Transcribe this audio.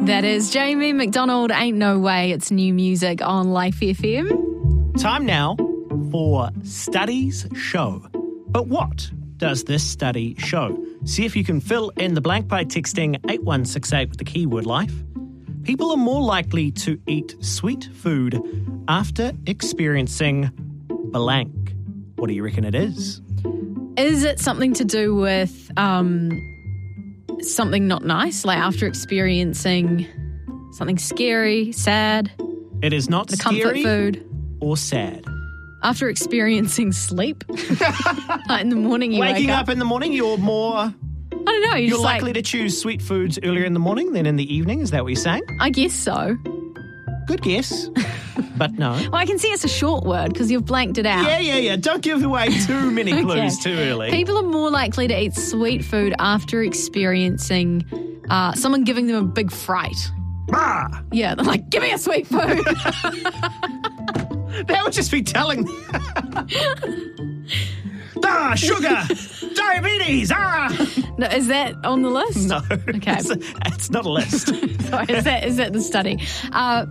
That is Jamie McDonald, Ain't No Way. It's new music on Life FM. Time now for Studies Show. But what does this study show? See if you can fill in the blank by texting 8168 with the keyword life. People are more likely to eat sweet food after experiencing blank. What do you reckon it is? Is it something to do with something not nice, like after experiencing something scary, sad? It is not the scary comfort food. Or sad. After experiencing sleep, like in the morning you Waking wake up in the morning, you're more... I don't know. You're likely to choose sweet foods earlier in the morning than in the evening. Is that what you're saying? I guess so. Good guess, but no. Well, I can see it's a short word because you've blanked it out. Yeah. Don't give away too many clues too early. People are more likely to eat sweet food after experiencing someone giving them a big fright. Ah! Yeah, they're like, give me a sweet food. That would just be telling me. Sugar, diabetes, No, is that on the list? No. Okay. It's not a list. Sorry, is that the study?